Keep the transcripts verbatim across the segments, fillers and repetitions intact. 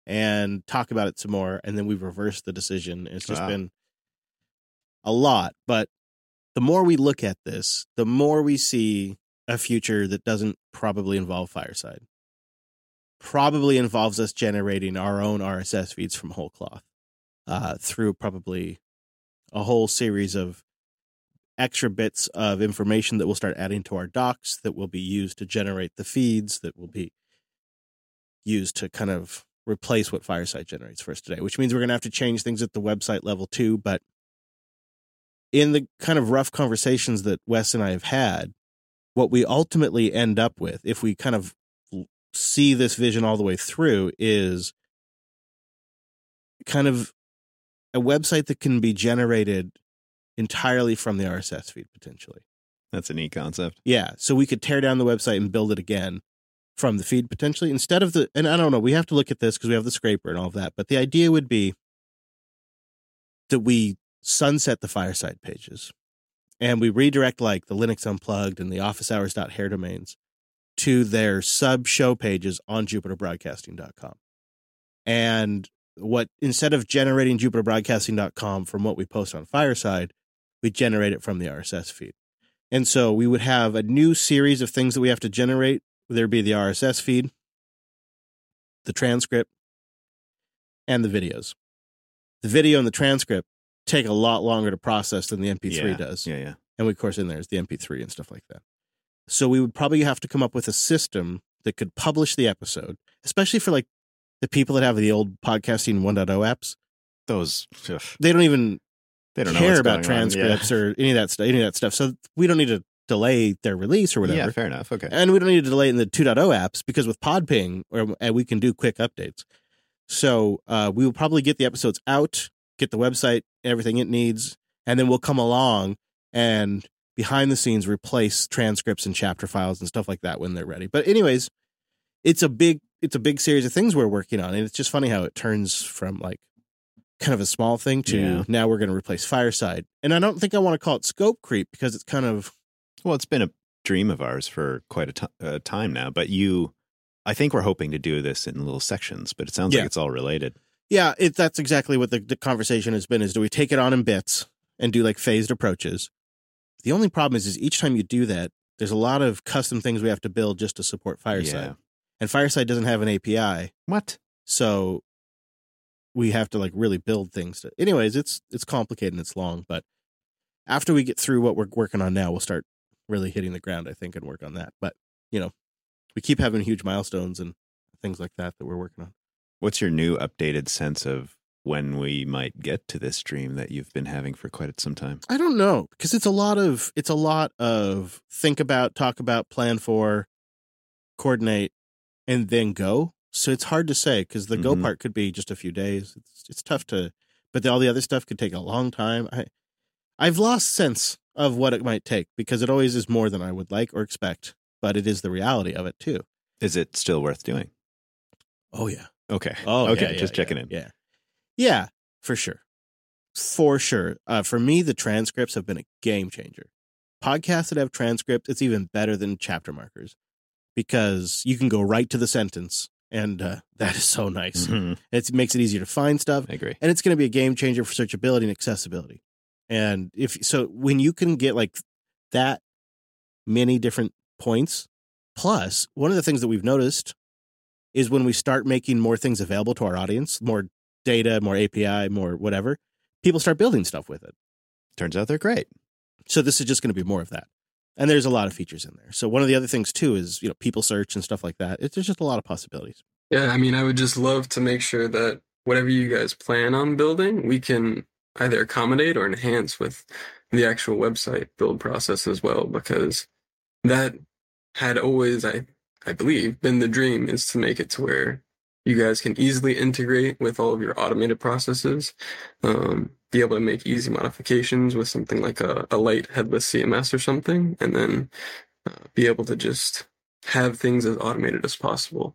and talk about it some more. And then we've reversed the decision. It's just Wow. been a lot. But the more we look at this, the more we see a future that doesn't probably involve Fireside. Probably involves us generating our own R S S feeds from whole cloth uh, through probably a whole series of extra bits of information that we'll start adding to our docs that will be used to generate the feeds that will be used to kind of replace what Fireside generates for us today, which means we're going to have to change things at the website level too. But in the kind of rough conversations that Wes and I have had, what we ultimately end up with, if we kind of see this vision all the way through, is kind of a website that can be generated entirely from the R S S feed, potentially. That's a neat concept. Yeah. So we could tear down the website and build it again from the feed, potentially, instead of the, and I don't know, we have to look at this because we have the scraper and all of that. But the idea would be that we sunset the Fireside pages and we redirect like the Linux Unplugged and the office hours dot hair domains to their sub show pages on jupiter broadcasting dot com. And what, instead of generating jupiter broadcasting dot com from what we post on Fireside, we generate it from the R S S feed. And so we would have a new series of things that we have to generate. There'd be the R S S feed, the transcript, and the videos. The video and the transcript take a lot longer to process than the M P three yeah. does. Yeah, yeah. And of course, in there is the M P three and stuff like that. So we would probably have to come up with a system that could publish the episode, especially for like the people that have the old podcasting one point oh apps. Those, ugh, They don't even they don't know care what's about going on. transcripts or any of that stuff. Any of that stuff. So we don't need to delay their release or Yeah. whatever. yeah, fair enough. Okay. And we don't need to delay it in the two point oh apps because with Podping, or, and we can do quick updates. So uh, we will probably get the episodes out, get the website, everything it needs, and then we'll come along and behind the scenes replace transcripts and chapter files and stuff like that when they're ready. But anyways, it's a big it's a big series of things we're working on, and it's just funny how it turns from like kind of a small thing to Yeah. now we're going to replace Fireside. And I don't think I want to call it scope creep because it's kind of Well, it's been a dream of ours for quite a t- uh, time now, but you, I think we're hoping to do this in little sections, but it sounds Yeah. like it's all related. yeah, it that's exactly what the, the conversation has been, is do we take it on in bits and do like phased approaches? The only problem is is each time you do that, there's a lot of custom things we have to build just to support Fireside. Yeah. And Fireside doesn't have an A P I. What? So we have to like really build things to, anyways, it's it's complicated and it's long, but after we get through what we're working on now, we'll start really hitting the ground, I think, and work on that. But, you know, we keep having huge milestones and things like that that we're working on. What's your new updated sense of when we might get to this dream that you've been having for quite some time? I don't know, because it's a lot of it's a lot of think about, talk about, plan for, coordinate, and then go. So it's hard to say because the go Mhm. part could be just a few days. It's it's tough to, but all the other stuff could take a long time. I I've lost sense of what it might take because it always is more than I would like or expect, but it is the reality of it too. Is it still worth doing? Oh yeah. Okay. Oh okay. yeah, yeah, just checking yeah, in. Yeah. Yeah, for sure. For sure. Uh, for me, the transcripts have been a game changer. Podcasts that have transcripts, it's even better than chapter markers because you can go right to the sentence, and uh, that is so nice. Mhm. It makes it easier to find stuff, I agree. and it's going to be a game changer for searchability and accessibility. And if so, when you can get like that many different points, plus one of the things that we've noticed is when we start making more things available to our audience, more data, more A P I, more whatever, people start building stuff with it. Turns out they're great. So this is just going to be more of that. And there's a lot of features in there. So one of the other things too is, you know, people search and stuff like that. It's there's just a lot of possibilities. Yeah, I mean, I would just love to make sure that whatever you guys plan on building, we can either accommodate or enhance with the actual website build process as well, because that had always, I, I believe, been the dream, is to make it to where you guys can easily integrate with all of your automated processes, um, be able to make easy modifications with something like a, a light headless C M S or something, and then uh, be able to just have things as automated as possible.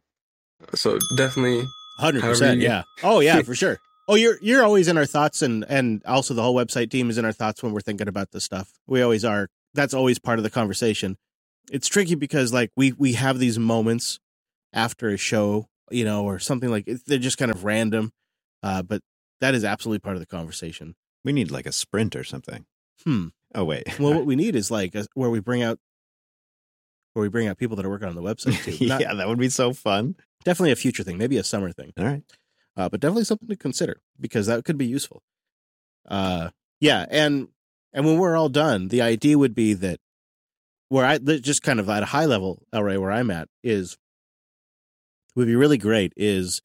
So definitely, one hundred However percent. you- Yeah. Oh yeah, for sure. Oh, you're you're always in our thoughts, and and also the whole website team is in our thoughts when we're thinking about this stuff. We always are. That's always part of the conversation. It's tricky because like we we have these moments after a show you know, or something like they're just kind of random. Uh, but that is absolutely part of the conversation. We need like a sprint or something. Hmm. Oh, wait. Well, what we need is like a, where we bring out where we bring out people that are working on the website too. yeah, Not, that would be so fun. definitely a future thing, maybe a summer thing. All right. Uh, but definitely something to consider because that could be useful. Uh, yeah, and and when we're all done, the idea would be that where I just kind of at a high level, El Rey, where I'm at is would be really great is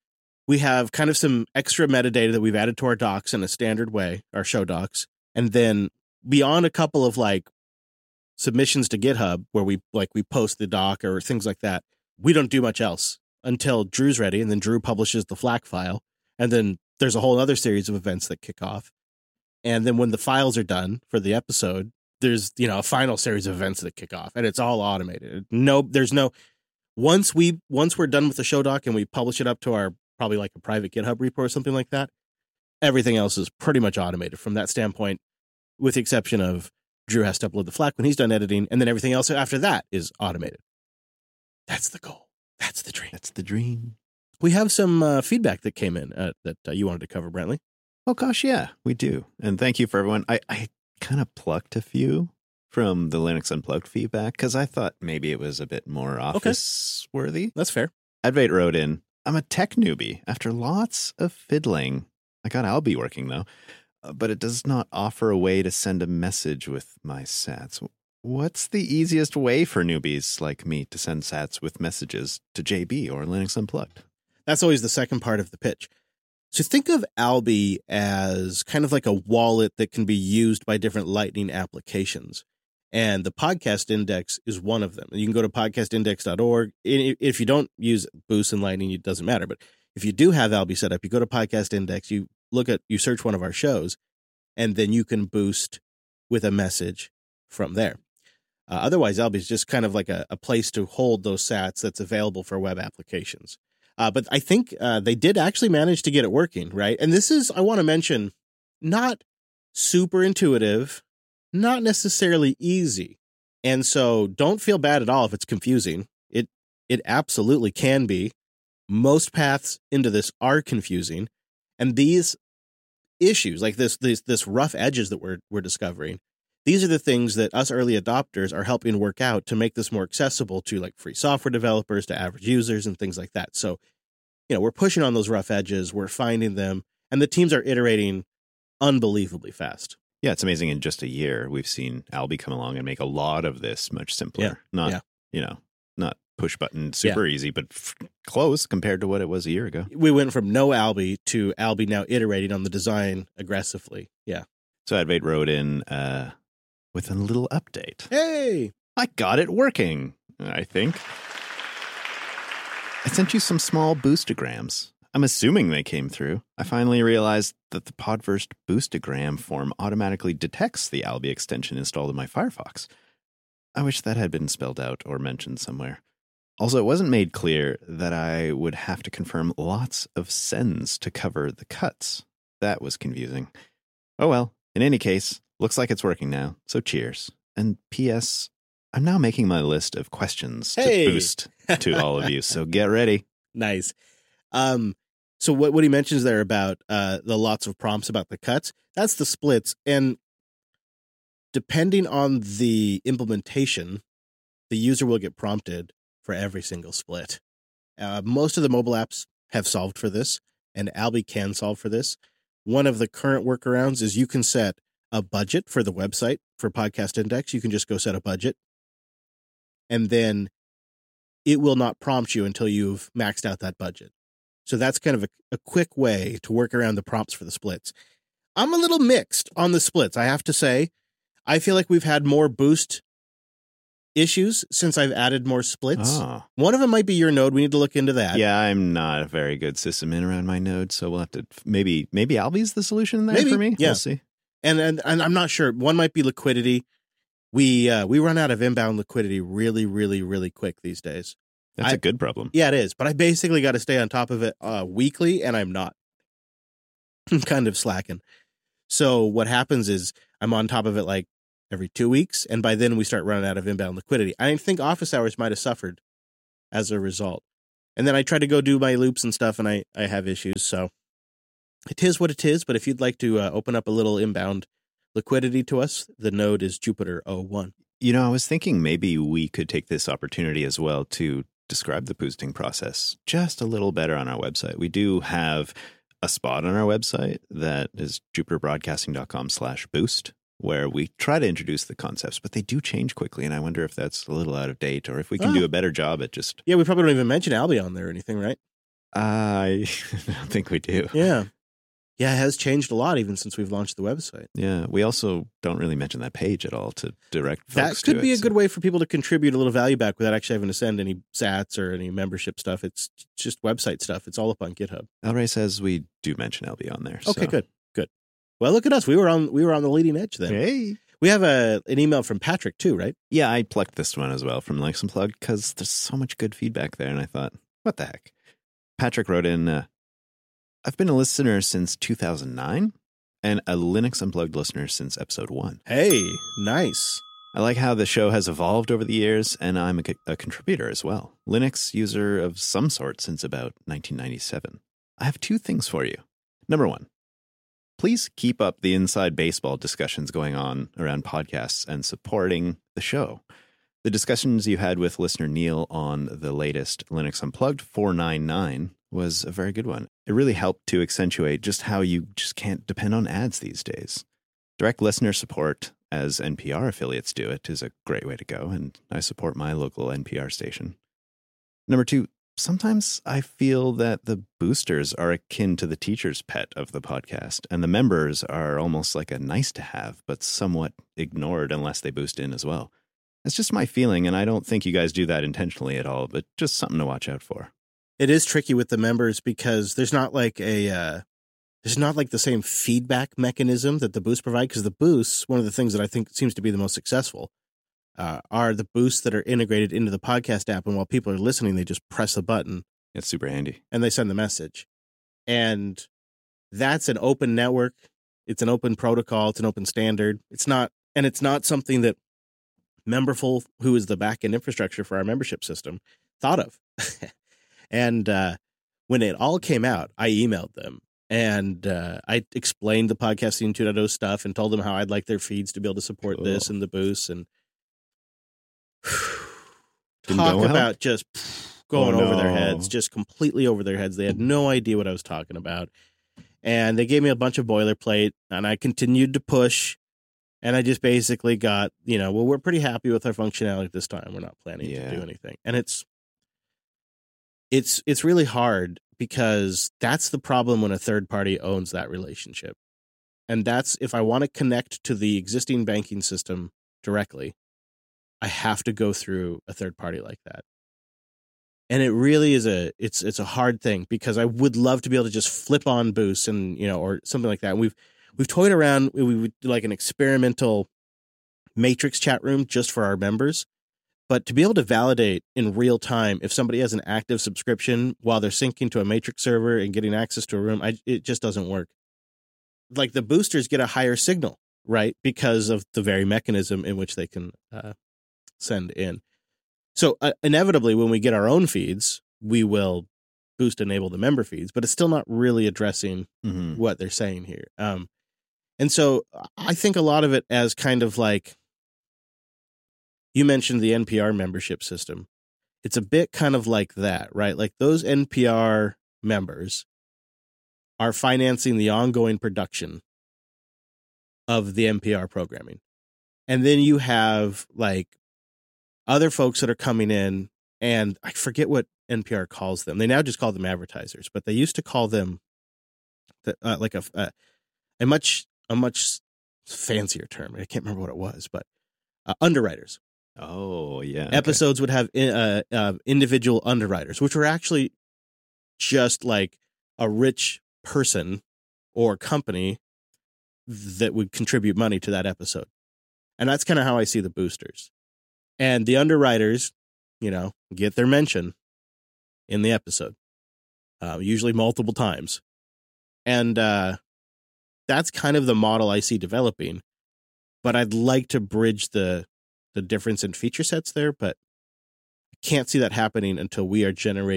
we have kind of some extra metadata that we've added to our docs in a standard way, our show docs, and then beyond a couple of like submissions to GitHub where we like we post the doc or things like that, we don't do much else until Drew's ready, and then Drew publishes the FLAC file, and then there's a whole other series of events that kick off. And then when the files are done for the episode, there's, you know, a final series of events that kick off, and it's all automated. No, there's no, once we, once we're done with the show doc and we publish it up to our, probably like a private GitHub repo or something like that, everything else is pretty much automated from that standpoint, with the exception of Drew has to upload the FLAC when he's done editing, and then everything else after that is automated. That's the goal. That's the dream. That's the dream. We have some uh, feedback that came in uh, that uh, you wanted to cover, Brantley. Oh, gosh, yeah, we do. And thank you for everyone. I, I kind of plucked a few from the Linux Unplugged feedback because I thought maybe it was a bit more office-worthy. That's fair. Advait wrote in, I'm a tech newbie. After lots of fiddling, I got Alby working, though, uh, but it does not offer a way to send a message with my sats. What's the easiest way for newbies like me to send sats with messages to J B or Linux Unplugged? That's always the second part of the pitch. So think of Alby as kind of like a wallet that can be used by different Lightning applications. And the Podcast Index is one of them. You can go to podcast index dot org. If you don't use Boost and Lightning, it doesn't matter. But if you do have Alby set up, you go to Podcast Index, you look at, you search one of our shows, and then you can boost with a message from there. Uh, otherwise, Alby is just kind of like a, a place to hold those sats that's available for web applications. Uh, but I think uh, they did actually manage to get it working, right? And this is, I want to mention, not super intuitive, not necessarily easy. And so don't feel bad at all if it's confusing. It it absolutely can be. Most paths into this are confusing. And these issues, like this this, this rough edges that we're we're discovering, these are the things that us early adopters are helping work out to make this more accessible to like free software developers, to average users and things like that. So, you know, we're pushing on those rough edges, we're finding them, and the teams are iterating unbelievably fast. Yeah, it's amazing. In just a year, we've seen Alby come along and make a lot of this much simpler. Yeah. Not, yeah. you know, not push button super yeah. easy, but f- close compared to what it was a year ago. We went from no Alby to Alby now iterating on the design aggressively. Yeah. So Advait wrote in, uh, with a little update. Hey! I got it working, I think. I sent you some small boostograms. I'm assuming they came through. I finally realized that the Podverse boostogram form automatically detects the Alby extension installed in my Firefox. I wish that had been spelled out or mentioned somewhere. Also, it wasn't made clear that I would have to confirm lots of sends to cover the cuts. That was confusing. Oh well, in any case, looks like it's working now, so cheers. And P S, I'm now making my list of questions hey. to boost to all of you, so get ready. Nice. Um, so what, what he mentions there about uh, the lots of prompts about the cuts, that's the splits. And depending on the implementation, the user will get prompted for every single split. Uh, most of the mobile apps have solved for this, and Alby can solve for this. One of the current workarounds is you can set a budget for the website for Podcast Index. You can just go set a budget, and then it will not prompt you until you've maxed out that budget. So that's kind of a, a quick way to work around the prompts for the splits. I'm a little mixed on the splits, I have to say. I feel like we've had more boost issues since I've added more splits. Oh. One of them might be your node. We need to look into that. Yeah, I'm not a very good sysadmin around my node, so we'll have to maybe maybe Alby's the solution there maybe, for me. Yeah. We'll see. And, and and I'm not sure. One might be liquidity. We uh, we run out of inbound liquidity really, really, really quick these days. That's I, a good problem. Yeah, it is. But I basically got to stay on top of it uh, weekly, and I'm not. I'm kind of slacking. So what happens is I'm on top of it like every two weeks, and by then we start running out of inbound liquidity. I think office hours might have suffered as a result. And then I try to go do my loops and stuff, and I, I have issues. So it is what it is. But if you'd like to uh, open up a little inbound liquidity to us, the node is Jupiter oh one. You know, I was thinking maybe we could take this opportunity as well to describe the boosting process just a little better on our website. We do have a spot on our website that is jupiterbroadcasting.com slash boost, where we try to introduce the concepts, but they do change quickly. And I wonder if that's a little out of date or if we can Oh. do a better job at just. Yeah, we probably don't even mention Albion there or anything, right? I don't think we do. Yeah. Yeah, it has changed a lot even since we've launched the website. Yeah. We also don't really mention that page at all to direct folks That to could be it, a so- good way for people to contribute a little value back without actually having to send any sats or any membership stuff. It's just website stuff. It's all up on GitHub. El Rey says we do mention L B on there. Okay, so. good, good. Well, look at us. We were on we were on the leading edge then. Hey. We have a an email from Patrick too, right? Yeah, I plucked this one as well from Linux Unplugged because there's so much good feedback there. And I thought, what the heck? Patrick wrote in, uh, I've been a listener since two thousand nine and a Linux Unplugged listener since episode one. Hey, nice. I like how the show has evolved over the years, and I'm a, co- a contributor as well. Linux user of some sort since about nineteen ninety-seven. I have two things for you. Number one, please keep up the inside baseball discussions going on around podcasts and supporting the show. The discussions you had with listener Neil on the latest Linux Unplugged four ninety-nine was a very good one. It really helped to accentuate just how you just can't depend on ads these days. Direct listener support, as N P R affiliates do it, is a great way to go, and I support my local N P R station. Number two, sometimes I feel that the boosters are akin to the teacher's pet of the podcast, and the members are almost like a nice to have, but somewhat ignored unless they boost in as well. That's just my feeling, and I don't think you guys do that intentionally at all, but just something to watch out for. It is tricky with the members because there's not like a uh, there's not like the same feedback mechanism that the boosts provide. Because the boosts, one of the things that I think seems to be the most successful, uh, are the boosts that are integrated into the podcast app, and while people are listening, they just press a button It's super handy. and and they send the message. And that's an open network. It's an open protocol. It's an open standard. It's not, and it's not something that Memberful, who is the backend infrastructure for our membership system, thought of. And uh, when it all came out, I emailed them and uh, I explained the podcasting two point oh stuff and told them how I'd like their feeds to be able to support Cool. this and the boosts and Didn't talk go well? about just going Oh, over their no. heads, just completely over their heads. They had no idea what I was talking about. And they gave me a bunch of boilerplate and I continued to push. And I just basically got, you know, well, we're pretty happy with our functionality this time. We're not planning Yeah. to do anything. And it's, it's, it's really hard because that's the problem when a third party owns that relationship. And that's, if I want to connect to the existing banking system directly, I have to go through a third party like that. And it really is a, it's, it's a hard thing because I would love to be able to just flip on Boost and, you know, or something like that. And we've, we've toyed around. We would do like an experimental Matrix chat room just for our members. But to be able to validate in real time if somebody has an active subscription while they're syncing to a Matrix server and getting access to a room, I, it just doesn't work. Like the boosters get a higher signal, right? Because of the very mechanism in which they can uh, send in. So uh, inevitably, when we get our own feeds, we will boost enable the member feeds, but it's still not really addressing Mm-hmm. what they're saying here. Um, and so I think a lot of it as kind of like, you mentioned the N P R membership system. It's a bit kind of like that, right? Like those N P R members are financing the ongoing production of the N P R programming. And then you have like other folks that are coming in, and I forget what N P R calls them. They now just call them advertisers, but they used to call them the, uh, like a, a a much a much fancier term. I can't remember what it was, but uh, underwriters. Oh, yeah. okay. Episodes would have uh, uh, individual underwriters, which were actually just like a rich person or company that would contribute money to that episode. And that's kind of how I see the boosters. And the underwriters, you know, get their mention in the episode, uh, usually multiple times. And uh, that's kind of the model I see developing. But I'd like to bridge the the difference in feature sets there, but I can't see that happening until we are generating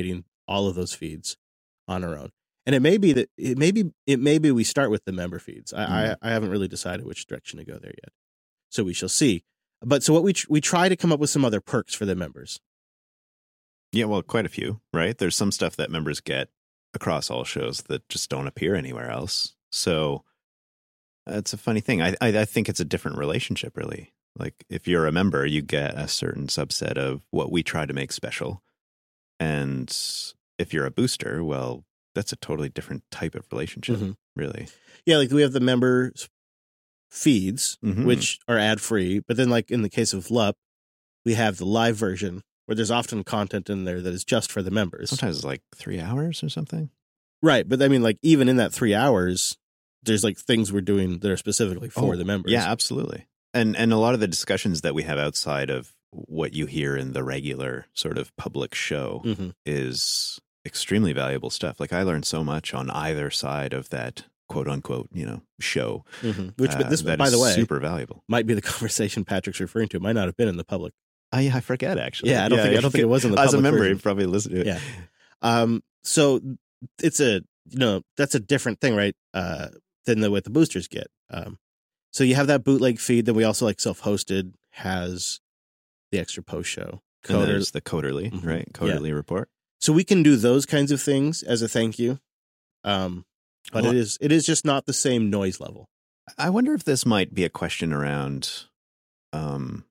all of those feeds on our own. And it may be that it may be it may be we start with the member feeds. I, mm. I I haven't really decided which direction to go there yet, so we shall see. But so what we tr- we try to come up with some other perks for the members. Yeah, well, quite a few, right? There's some stuff that members get across all shows that just don't appear anywhere else. So it's a funny thing. I, I I think it's a different relationship, really. Like if you're a member, you get a certain subset of what we try to make special, and if you're a booster, well, that's a totally different type of relationship, mm-hmm. really. Yeah, like we have the member feeds, mm-hmm. which are ad free, but then, like in the case of L U P, we have the live version where there's often content in there that is just for the members. Sometimes it's like three hours or something. Right, but I mean, like even in that three hours, there's like things we're doing that are specifically for oh, the members. Yeah, absolutely. And and a lot of the discussions that we have outside of what you hear in the regular sort of public show mm-hmm. is extremely valuable stuff. Like I learned so much on either side of that quote unquote, you know, show. Mm-hmm. Which, but this, uh, by the way, super valuable. Might be the conversation Patrick's referring to. It might not have been in the public. I I forget actually. Yeah, I don't yeah, think I don't think it was in the public. As a member, version. you probably listened to it. Yeah. Um. So it's a you know that's a different thing, right? Uh, than the what the boosters get. Um. So you have that bootleg feed. Then we also like self-hosted has the extra post show. And there's the Coderly, mm-hmm. right? Coderly yeah. report. So we can do those kinds of things as a thank you. Um, but well, it is it is just not the same noise level. I wonder if this might be a question around, um,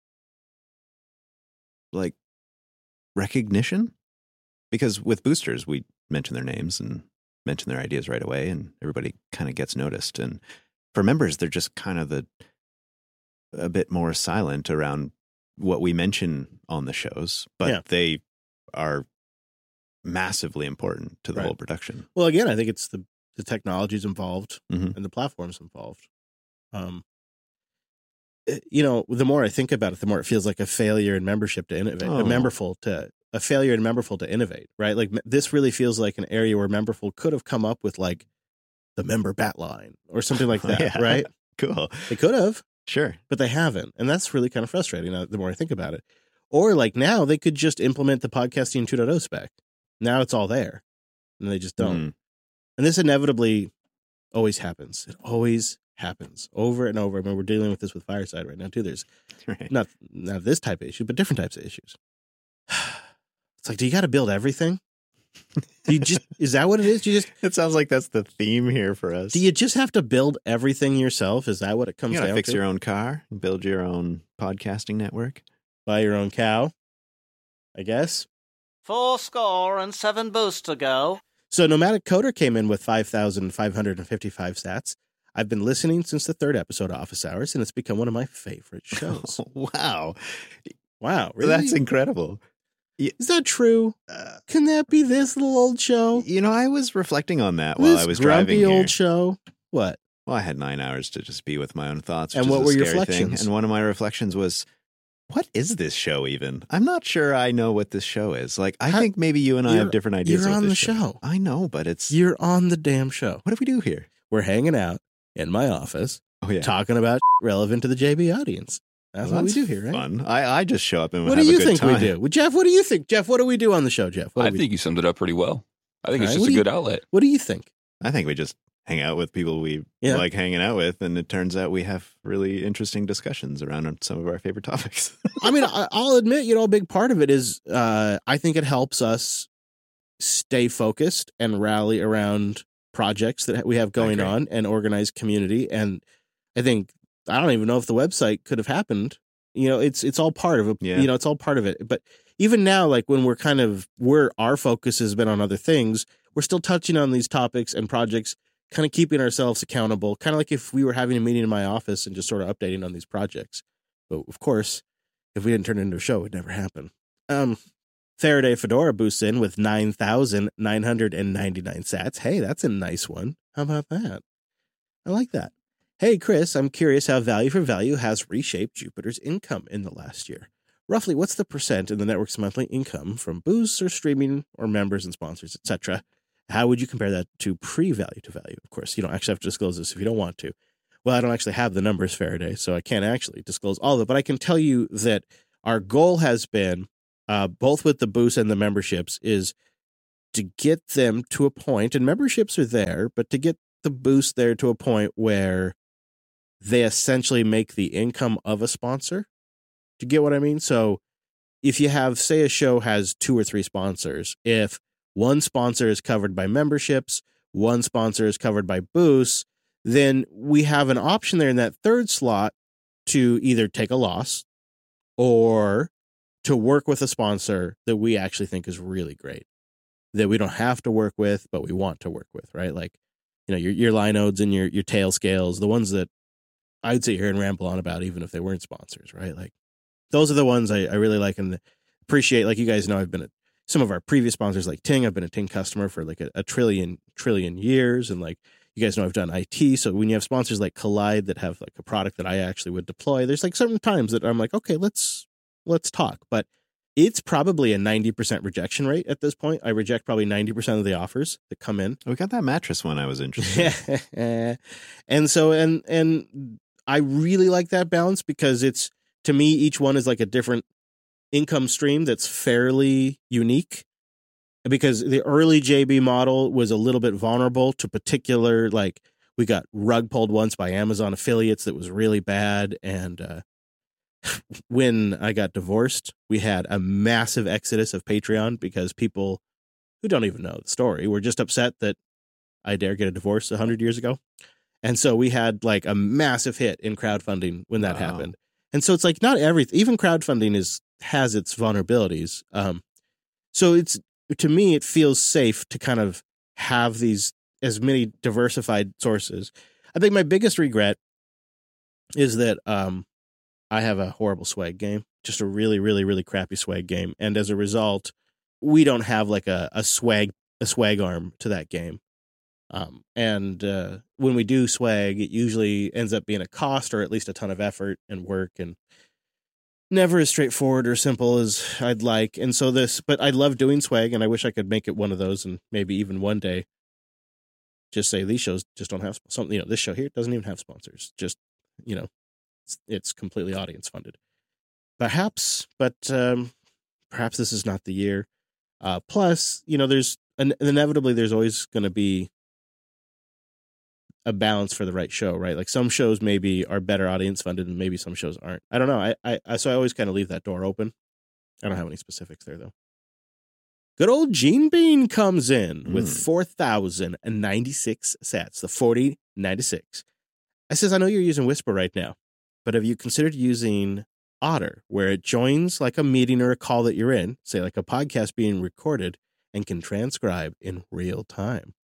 like recognition, because with boosters we mention their names and mention their ideas right away, and everybody kind of gets noticed. And for members, they're just kind of the a bit more silent around what we mention on the shows, but yeah. they are massively important to the right. whole production. Well, again, I think it's the, the technologies involved mm-hmm. and the platforms involved. Um, it, you know, the more I think about it, the more it feels like a failure in membership to innovate, oh. a memberful to a failure in memberful to innovate, right? Like this really feels like an area where memberful could have come up with like the member bat line or something like that, yeah. right? Cool. They could have. Sure. But they haven't. And that's really kind of frustrating uh, the more I think about it. Or like now they could just implement the podcasting two point oh spec. Now it's all there. And they just don't. Mm. And this inevitably always happens. It always happens over and over. I mean, we're dealing with this with Fireside right now too. There's right. not, not this type of issue, but different types of issues. It's like, do you got to build everything? Do you just is that what it is? Do you just it sounds like that's the theme here for us. Do you just have to build everything yourself? Is that what it comes you gotta down fix to? Your own car, build your own podcasting network, buy your own cow, I guess. Four score and seven boosts to go. So Nomadic Coder came in with five thousand five hundred fifty-five stats. I've been listening since the third episode of Office Hours, and it's become one of my favorite shows. Wow. Wow, really? That's incredible. Is that true? Uh, Can that be this little old show? You know, I was reflecting on that this while I was driving here. Grumpy old show? What? Well, I had nine hours to just be with my own thoughts. And what were your reflections? Thing. And one of my reflections was, what is this show even? I'm not sure I know what this show is. Like, I How, think maybe you and I have different ideas. You're of on this the show. show. I know, but it's... You're on the damn show. What do we do here? We're hanging out in my office, oh, yeah. talking about relevant to the J B audience. That's well, what that's we do here, right? Fun. I, I just show up and what have do you a good think time. we do? Well, Jeff, what do you think? Jeff, what do we do on the show, Jeff? What I we... think you summed it up pretty well. I think All it's right. just a you, good outlet. What do you think? I think we just hang out with people we yeah. like hanging out with, and it turns out we have really interesting discussions around some of our favorite topics. I mean, I, I'll admit, you know, a big part of it is uh, I think it helps us stay focused and rally around projects that we have going on and organize community. And I think, I don't even know if the website could have happened. You know, it's it's all part of it. Yeah. You know, it's all part of it. But even now, like when we're kind of where our focus has been on other things, we're still touching on these topics and projects, kind of keeping ourselves accountable. Kind of like if we were having a meeting in my office and just sort of updating on these projects. But of course, if we didn't turn it into a show, it would never happen. Um, Faraday Fedora boosts in with nine thousand nine hundred ninety-nine sats. Hey, that's a nice one. How about that? I like that. Hey, Chris, I'm curious how Value for Value has reshaped Jupiter's income in the last year. Roughly, what's the percent in the network's monthly income from boosts or streaming or members and sponsors, et cetera? How would you compare that to pre-Value to Value? Of course, you don't actually have to disclose this if you don't want to. Well, I don't actually have the numbers, Faraday, so I can't actually disclose all of it. But I can tell you that our goal has been, uh, both with the boosts and the memberships, is to get them to a point, and memberships are there, but to get the boost there to a point where they essentially make the income of a sponsor. Do you get what I mean? So if you have, say a show has two or three sponsors, if one sponsor is covered by memberships, one sponsor is covered by boosts, then we have an option there in that third slot to either take a loss or to work with a sponsor that we actually think is really great, that we don't have to work with, but we want to work with, right? Like, you know, your, your Linodes and your, your tail scales, the ones that I'd sit here and ramble on about, even if they weren't sponsors, right? Like, those are the ones I, I really like and appreciate. Like, you guys know, I've been at some of our previous sponsors, like Ting. I've been a Ting customer for like a, a trillion, trillion years. And like, you guys know, I've done I T. So when you have sponsors like Collide that have like a product that I actually would deploy, there's like certain times that I'm like, okay, let's, let's talk. But it's probably a ninety percent rejection rate at this point. I reject probably ninety percent of the offers that come in. We got that mattress one I was interested in. And so, and, and I really like that balance because it's, to me, each one is like a different income stream that's fairly unique, because the early J B model was a little bit vulnerable to particular, like, we got rug pulled once by Amazon affiliates that was really bad. And uh, when I got divorced, we had a massive exodus of Patreon because people who don't even know the story were just upset that I dare get a divorce a hundred years ago. And so we had like a massive hit in crowdfunding when that wow. happened. And so it's like not everything, even crowdfunding is has its vulnerabilities. Um, so it's, to me, it feels safe to kind of have these as many diversified sources. I think my biggest regret is that um, I have a horrible swag game, just a really, really, really crappy swag game. And as a result, we don't have like a, a swag, a swag arm to that game. Um, and uh, when we do swag, it usually ends up being a cost or at least a ton of effort and work, and never as straightforward or simple as I'd like. And so this, but I love doing swag, and I wish I could make it one of those, and maybe even one day just say these shows just don't have something. You know, this show here doesn't even have sponsors. Just, you know, it's, it's completely audience funded. Perhaps, but um, perhaps this is not the year. Uh, plus, you know, there's an, inevitably there's always going to be a balance for the right show, right? Like some shows maybe are better audience funded and maybe some shows aren't. I don't know. I, I, I so I always kind of leave that door open. I don't have any specifics there though. Good old Gene Bean comes in mm. with four thousand ninety-six sats, the forty ninety-six. I says, I know you're using Whisper right now, but have you considered using Otter, where it joins like a meeting or a call that you're in, say like a podcast being recorded, and can transcribe in real time?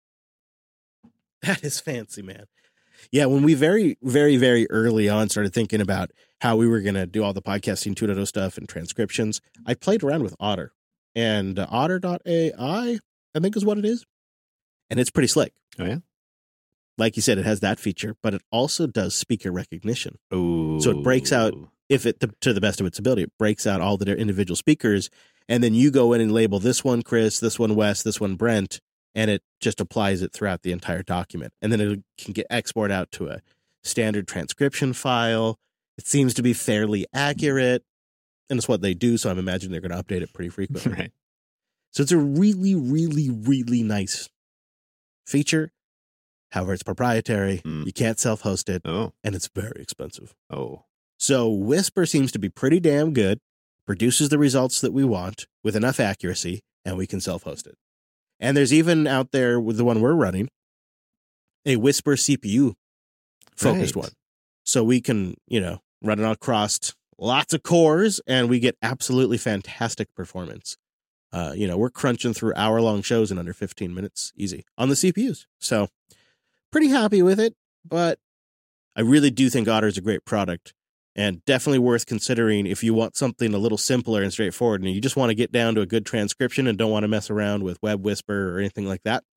That is fancy, man. Yeah, when we very, very, very early on started thinking about how we were going to do all the podcasting two point oh stuff and transcriptions, I played around with Otter. And uh, otter dot A I, I think is what it is. And it's pretty slick. Oh, yeah? Like you said, it has that feature, but it also does speaker recognition. Ooh. So it breaks out, if it to, to the best of its ability, it breaks out all the individual speakers. And then you go in and label this one Chris, this one Wes, this one Brent, and it just applies it throughout the entire document. And then it can get export out to a standard transcription file. It seems to be fairly accurate, and it's what they do, so I'm imagining they're going to update it pretty frequently. Right. So it's a really, really, really nice feature. However, it's proprietary. Mm. You can't self-host it, oh. and it's very expensive. Oh. So Whisper seems to be pretty damn good, produces the results that we want with enough accuracy, and we can self-host it. And there's even out there with the one we're running, a Whisper C P U focused right. one. So we can, you know, run it across lots of cores and we get absolutely fantastic performance. Uh, you know, we're crunching through hour long shows in under fifteen minutes easy on the C P Us. So pretty happy with it, but I really do think Otter is a great product. And definitely worth considering if you want something a little simpler and straightforward and you just want to get down to a good transcription and don't want to mess around with Web Whisper or anything like that.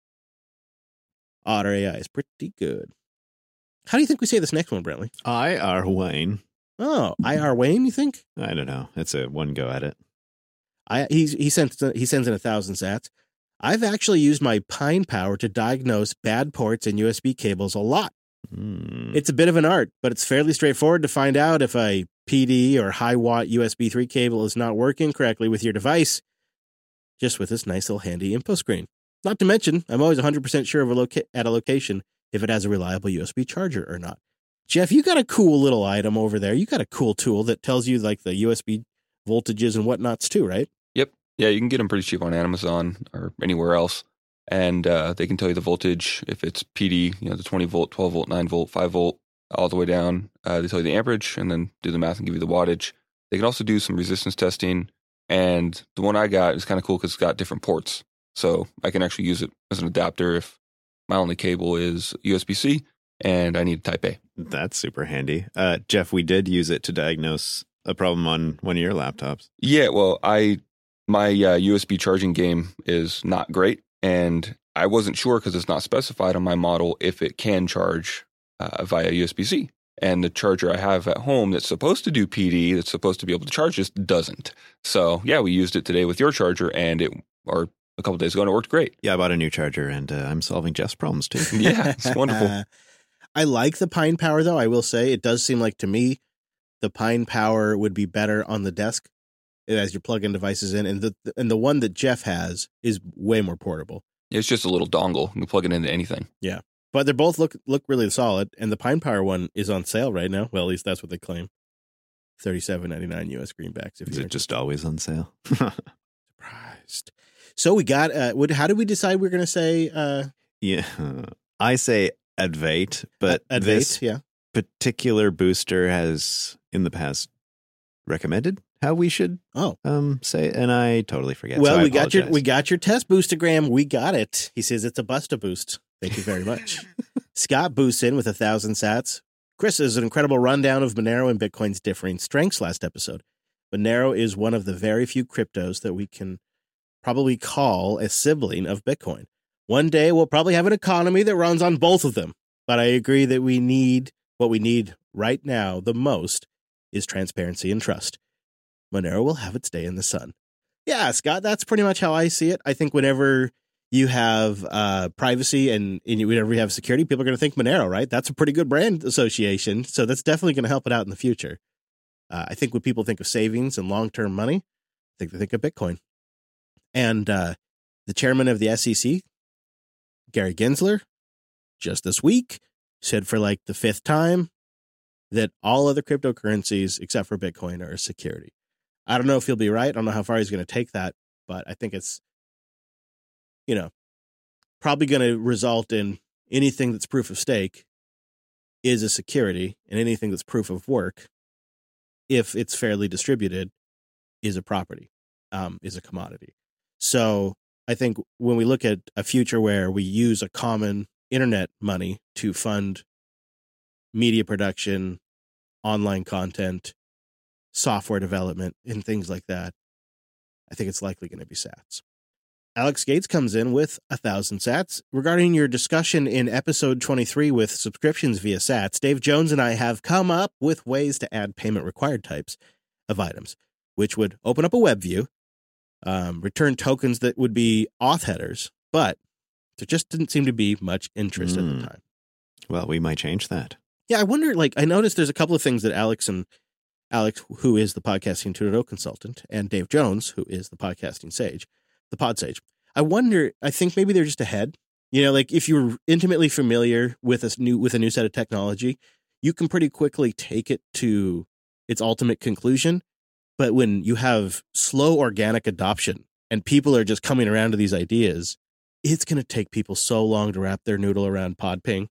Otter A I is pretty good. How do you think we say this next one, Brentley? I R Wayne. Oh, I R Wayne, you think? I don't know. It's a one go at it. I he's, he, sends, he sends in a thousand sats. I've actually used my Pine Power to diagnose bad ports and U S B cables a lot. Mm. It's a bit of an art, but it's fairly straightforward to find out if a P D or high watt U S B three cable is not working correctly with your device, just with this nice little handy info screen. Not to mention, I'm always one hundred percent sure of a loca- at a location if it has a reliable U S B charger or not. Jeff, you got a cool little item over there. You got a cool tool that tells you like the U S B voltages and whatnots too, right? Yep. Yeah, you can get them pretty cheap on Amazon or anywhere else. And uh, they can tell you the voltage, if it's P D, you know, the twenty volt, twelve volt, nine volt, five volt, all the way down. Uh, they tell you the amperage and then do the math and give you the wattage. They can also do some resistance testing. And the one I got is kind of cool because it's got different ports. So I can actually use it as an adapter if my only cable is U S B C and I need type A. That's super handy. Uh, Jeff, we did use it to diagnose a problem on one of your laptops. Yeah, well, I my uh, U S B charging game is not great. And I wasn't sure because it's not specified on my model if it can charge uh, via U S B C. And the charger I have at home that's supposed to do P D, that's supposed to be able to charge this, doesn't. So, yeah, we used it today with your charger, and it, or a couple days ago, and it worked great. Yeah, I bought a new charger, and uh, I'm solving Jeff's problems, too. Yeah, it's wonderful. I like the Pine Power, though. I will say it does seem like to me the Pine Power would be better on the desk as you're plugging devices in. And the and the one that Jeff has is way more portable. It's just a little dongle. You can plug it into anything. Yeah. But they both look look really solid, and the Pine Power one is on sale right now. Well, at least that's what they claim. thirty-seven ninety-nine U S greenbacks. If Is you're it just always on sale? surprised. So we got. Uh, what? How did we decide we're going to say? Uh, Yeah, I say Advait, but Advait, this yeah. particular booster has in the past recommended how we should Oh, um say, and I totally forget. well, so I we got your apologize. we got your test boostagram. We got it. He says it's a Busta boost. Thank you very much. Scott boosts in with a thousand sats. Chris is an incredible rundown of Monero and Bitcoin's differing strengths last episode. Monero is one of the very few cryptos that we can probably call a sibling of Bitcoin. One day we'll probably have an economy that runs on both of them. But I agree that we need what we need right now the most is transparency and trust. Monero will have its day in the sun. Yeah, Scott, that's pretty much how I see it. I think whenever you have uh, privacy and, and whenever you have security, people are going to think Monero, right? That's a pretty good brand association. So that's definitely going to help it out in the future. Uh, I think when people think of savings and long-term money, I think they think of Bitcoin. And uh, the chairman of the S E C, Gary Gensler, just this week said for like the fifth time that all other cryptocurrencies except for Bitcoin are security. I don't know if he'll be right. I don't know how far he's going to take that, but I think it's, you know, probably going to result in anything that's proof of stake is a security, and anything that's proof of work, if it's fairly distributed, is a property, um, is a commodity. So I think when we look at a future where we use a common internet money to fund media production, online content, software development, and things like that, I think it's likely going to be sats. Alex Gates comes in with a thousand sats. Regarding your discussion in episode twenty-three with subscriptions via sats, Dave Jones and I have come up with ways to add payment required types of items, which would open up a web view, um, return tokens that would be auth headers, but there just didn't seem to be much interest mm. at the time. Well, we might change that. Yeah, I wonder, like, I noticed there's a couple of things that Alex and Alex, who is the podcasting two point oh consultant, and Dave Jones, who is the podcasting sage, the pod sage. I wonder, I think maybe they're just ahead. You know, like if you're intimately familiar with a new with a new set of technology, you can pretty quickly take it to its ultimate conclusion. But when you have slow organic adoption and people are just coming around to these ideas, it's going to take people so long to wrap their noodle around PodPing.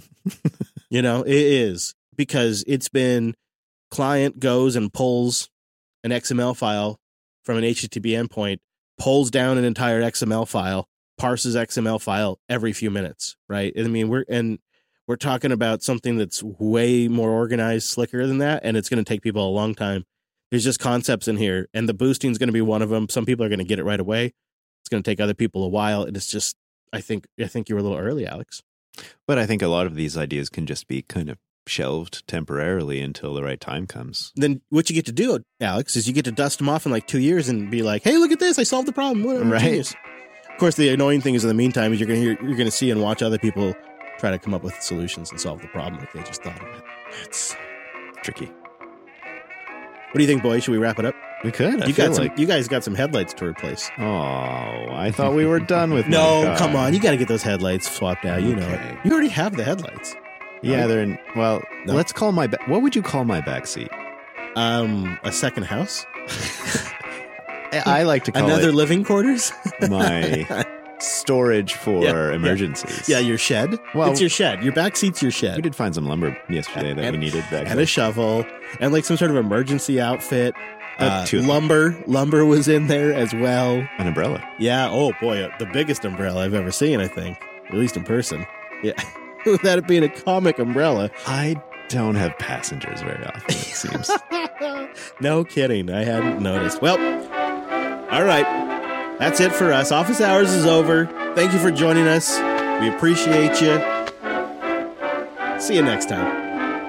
You know, it is, because it's been client goes and pulls an X M L file from an H T T P endpoint, pulls down an entire X M L file, parses X M L file every few minutes, right? I mean, we're and we're talking about something that's way more organized, slicker than that, and it's going to take people a long time. There's just concepts in here, and the boosting is going to be one of them. Some people are going to get it right away. It's going to take other people a while, and it's just, I think, I think you were a little early, Alex. But I think a lot of these ideas can just be kind of shelved temporarily until the right time comes. Then what you get to do, Alex, is you get to dust them off in like two years and be like, "Hey, look at this! I solved the problem." What, right. Genius. Of course, the annoying thing is, in the meantime, is you're going to hear, you're going to see and watch other people try to come up with solutions and solve the problem like they just thought of it. It's tricky. What do you think, boys? Should we wrap it up? We could. I You feel got some. like. You guys got some headlights to replace. Oh, I thought we were done with. No, my car. come on. You got to get those headlights swapped out. You know it. Okay. You already have the headlights. Yeah, they're in. Well, No. let's call my. Ba- what would you call my back seat? Um, a second house, I I like to call another it living quarters. my storage for Yeah, yeah. emergencies. Yeah, your shed. Well- it's your shed. Your back seat's your shed. We did find some lumber yesterday that And- we needed back and there. a shovel and like some sort of emergency outfit. Uh, Uh, two of them. lumber, lumber was in there as well. An umbrella. Yeah. Oh boy, uh, the biggest umbrella I've ever seen. I think, at least in person. Yeah, without it being a comic umbrella. I don't have passengers very often, it seems. No kidding. I hadn't noticed. Well, all right. That's it for us. Office hours is over. Thank you for joining us. We appreciate you. See you next time.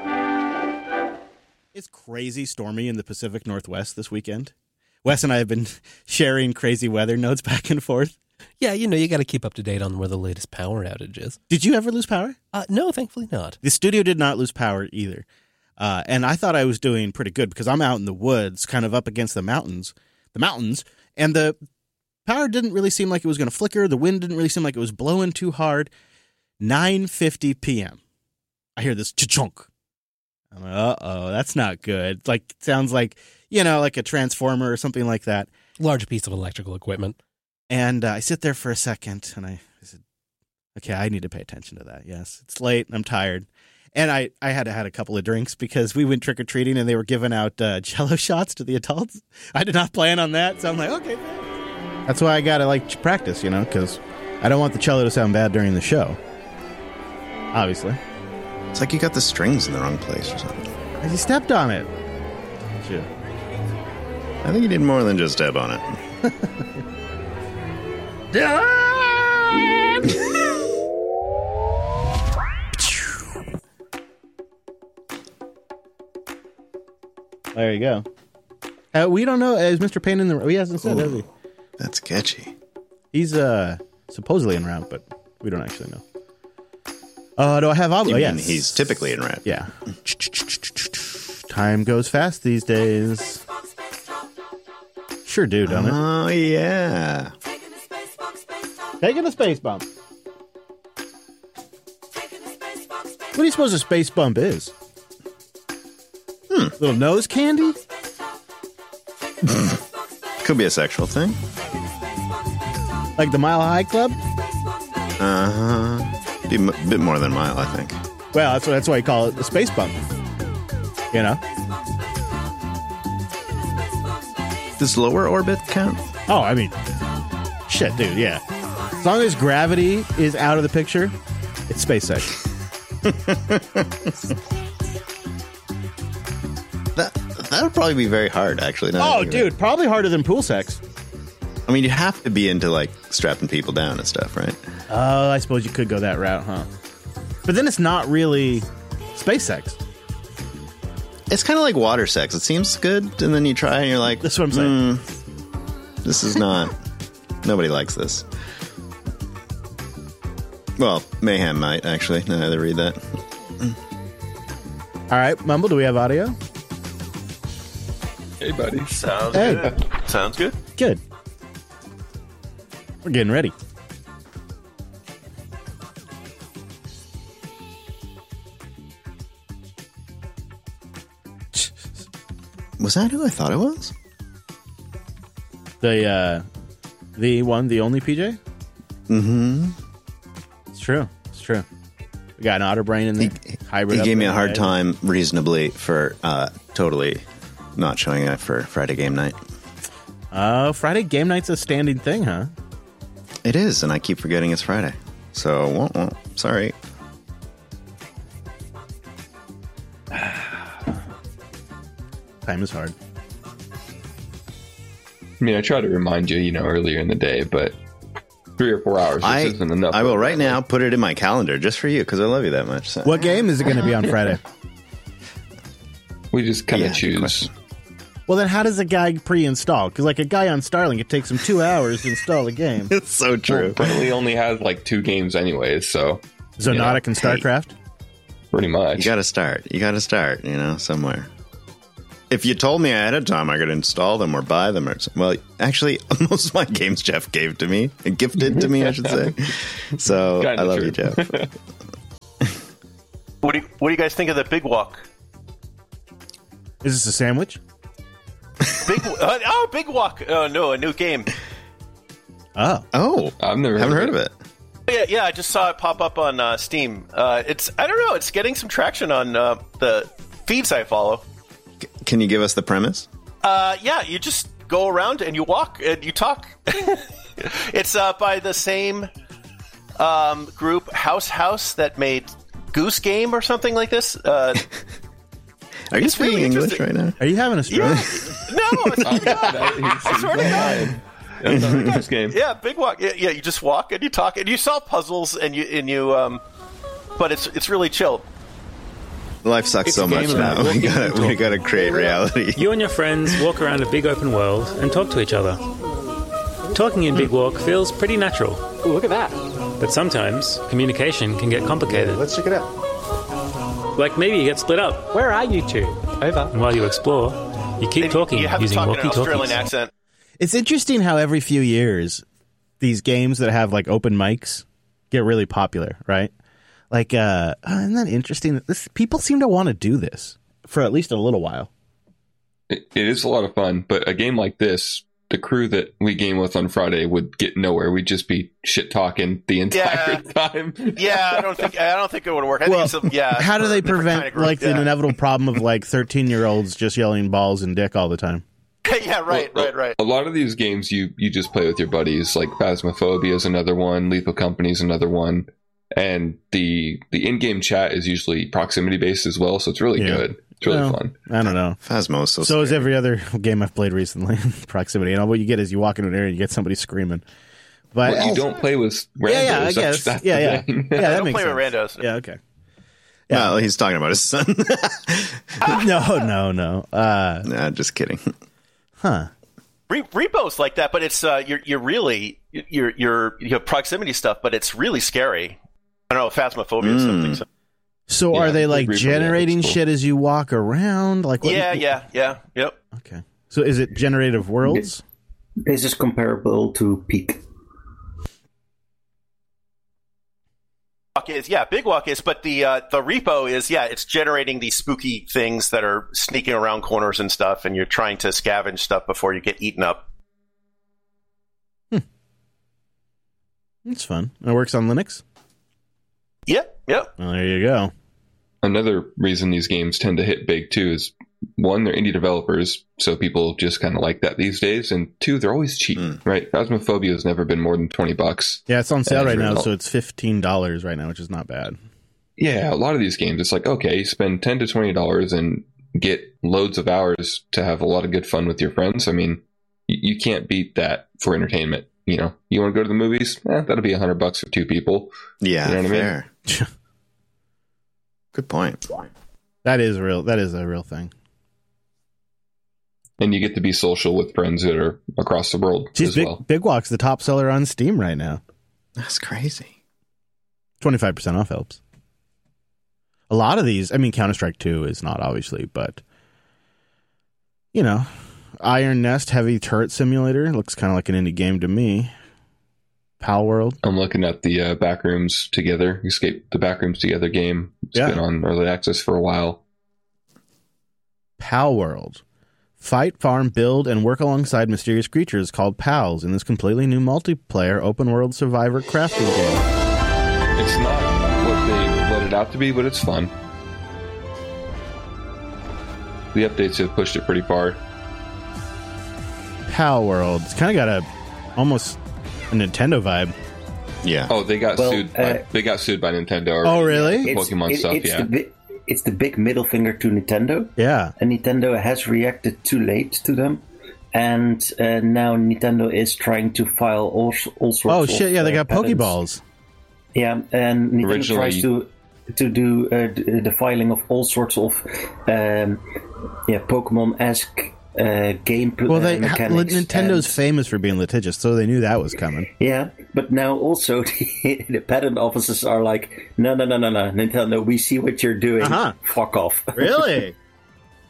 It's crazy stormy in the Pacific Northwest this weekend. Wes and I have been sharing crazy weather notes back and forth. Yeah, you know, you got to keep up to date on where the latest power outage is. Did you ever lose power? Uh, no, thankfully not. The studio did not lose power either. Uh, and I thought I was doing pretty good because I'm out in the woods, kind of up against the mountains, the mountains, and the power didn't really seem like it was going to flicker. The wind didn't really seem like it was blowing too hard. nine fifty p.m. I hear this cha-chunk. I'm like, uh-oh, that's not good. Like, it sounds like, you know, like a transformer or something like that. Large piece of electrical equipment. And uh, I sit there for a second, and I, I said, okay, I need to pay attention to that. Yes, it's late, and I'm tired. And I, I had to had a couple of drinks because we went trick-or-treating, and they were giving out uh, Jell-O shots to the adults. I did not plan on that, so I'm like, okay. That's why I got to, like, practice, you know, because I don't want the cello to sound bad during the show. Obviously. It's like you got the strings in the wrong place or something. I just stepped on it. Sure. I think you did more than just step on it. There you go. Uh, we don't know. Is Mister Payne in the? He hasn't said, has he? That's catchy. He's uh supposedly en route, but we don't actually know. Uh, do I have? Ob- You oh, mean yes. he's typically in rap. Yeah. Time goes fast these days. Sure do, don't it? Oh, yeah. Taking a space bump. What do you suppose a space bump is? Hmm. Little nose candy? Could be a sexual thing. Like the Mile High Club? Uh-huh. Be a m- bit more than a mile, I think. Well, that's why that's why you call it the space bump. You know? Does lower orbit count? Oh, I mean, shit, dude, yeah. As long as gravity is out of the picture, it's space sex. That that would probably be very hard, actually. now that I Oh, think of it. dude, probably harder than pool sex. I mean, you have to be into, like, strapping people down and stuff, right? Oh, I suppose you could go that route, huh? But then it's not really space sex. It's kind of like water sex. It seems good, and then you try, and you're like, That's what I'm saying. "Hmm, this is not... Nobody likes this. Well, Mayhem might, actually, now that I read that. All right, Mumble, do we have audio? Hey, buddy. Sounds Hey. good. Sounds good. Good. We're getting ready. Was that who I thought it was? The uh, the one, the only P J. Mm-hmm. It's true. It's true. We got an otter brain in there. He, Hybrid. he up gave me there, a hard right? time reasonably for uh, totally not showing up for Friday game night. Oh, Friday game night's a standing thing, huh? It is, and I keep forgetting it's Friday. So, wah, wah, sorry. Time is hard. I mean, I try to remind you, you know, earlier in the day, but three or four hours I, just isn't enough. I will right now put it in my calendar just for you because I love you that much. So. What game is it going to be on Friday? We just kind of Yeah, good choose. question. Well, then how does a guy pre-install? Because like a guy on Starlink, it takes him two hours to install a game. It's so Well, true. Brinley only has like two games anyways, so Zonotic and Hey. StarCraft. pretty much. You got to start. You got to start, you know, somewhere. if you told me ahead of time, I could install them or buy them. Or something. Well, actually, most of my games Jeff gave to me, gifted to me, I should say. So Kinda I love true. you, Jeff. What do you, what do you guys think of the Big Walk? Is this a sandwich? Big uh, oh, Big Walk. Oh no, a new game. Oh, Oh, I've never haven't heard heard of of it. Yeah, yeah. I just saw it pop up on uh, Steam. Uh, it's I don't know. It's getting some traction on uh, the feeds I follow. C- Can you give us the premise? Uh, yeah, you just go around and you walk and you talk. It's uh, by the same um, group, House House, that made Goose Game or something like this. Uh, Are you It's speaking really English interesting. right now? are you having a stroke? yeah, no, it's not. I swear to God. That's not a Goose Game. Yeah, Big Walk. Yeah, yeah, you just walk and you talk and you solve puzzles and you and you. Um, but it's it's really chill. Life sucks It's so a much game now. about We walking gotta, and we talking. gotta create reality. You and your friends walk around a big open world and talk to each other. Talking in Big Walk feels pretty natural. Ooh, look at that. But sometimes communication can get complicated. Let's check it out. Like maybe you get split up, Where are you two? Over. and while you explore, you keep And talking you have to using talk in an Australian walkie-talkies. accent. It's interesting how every few years these games that have like open mics get really popular, right? Like, uh, oh, isn't that interesting? that This people seem to want to do this for at least a little while. It, it is a lot of fun, but a game like this, the crew that we game with on Friday would get nowhere. We'd just be shit talking the entire time. Yeah, I don't think I don't think it would work. I Well, think it's a, yeah. How do for a they different prevent kind of group, like the yeah. inevitable problem of like thirteen year olds just yelling balls and dick all the time? yeah, right, Well, right, right. A lot of these games you you just play with your buddies. Like Phasmophobia is another one. Lethal Company is another one. And the the in game chat is usually proximity based as well, so it's really Yeah. good. It's really Well, fun. I don't know. Phasmo is so So is scary. every other game I've played recently. Proximity, and all what you get is you walk into an area and you get somebody screaming. But Well, you don't play with randos. yeah, yeah, I that's- guess. that's yeah, the yeah, thing. yeah. That Don't makes play with sense. randos. Yeah, okay. Well, he's talking about his son. No, no, no. Uh, Nah, just kidding. huh. Re- Repo's like that, but it's uh, you're you're really you're you're you have proximity stuff, but it's really scary. I don't know, Phasmophobia or something. So. So Yeah, are they like Repo, yeah, generating that's cool. shit as you walk around? Like what, Yeah, yeah, yeah, yep. Okay. So is it generative worlds? This is comparable to Peak. Walk is yeah, Big Walk is, but the uh, the repo is yeah, it's generating these spooky things that are sneaking around corners and stuff, and you're trying to scavenge stuff before you get eaten up. It's fun. It works on Linux. Yep, yep. Well, there you go. Another reason these games tend to hit big too is one, they're indie developers, so people just kind of like that these days, and two, they're always cheap, right? Phasmophobia has never been more than twenty bucks. Yeah, it's on sale As a right now, result. so it's fifteen dollars right now, which is not bad. Yeah, a lot of these games, it's like, okay, spend ten to twenty dollars and get loads of hours to have a lot of good fun with your friends. I mean, you, you can't beat that for entertainment. You know, you want to go to the movies? Eh, that'll be a hundred bucks for two people. Yeah, You know what I mean? fair. Good point. That is real. That is a real thing. And you get to be social with friends that are across the world Geez, as Big, well. Big Walk's the top seller on Steam right now. That's crazy. twenty-five percent off helps. A lot of these, I mean, Counter-Strike two is not, obviously, but, you know, Iron Nest Heavy Turret Simulator looks kind of like an indie game to me. Pal World. I'm looking at the uh, Backrooms Together, Escape the Backrooms Together game. It's Yeah. been on early access for a while. Pal World. Fight, farm, build, and work alongside mysterious creatures called pals in this completely new multiplayer open-world survivor crafting game. It's not what they let it out to be, but it's fun. The updates have pushed it pretty far. Pal World. It's kind of got a almost a Nintendo vibe. Yeah. Oh, they got Well, sued. By, uh, they got sued by Nintendo. Oh, already. really? It's- Pokemon it- stuff. it's Yeah. The bi- it's the big middle finger to Nintendo, Yeah. and Nintendo has reacted too late to them. And uh, now Nintendo is trying to file all, all sorts Oh, of shit. Yeah, they uh, got patents. Pokeballs. Yeah, and Nintendo Originally- tries to to do uh, the the filing of all sorts of um, yeah Pokemon-esque uh, game pl- Well, they uh, mechanics. Nintendo's and- famous for being litigious, so they knew that was coming. yeah, but now also the, the patent offices are like, no, no, no, no, no, Nintendo, we see what you're doing. Uh-huh. Fuck off. Really?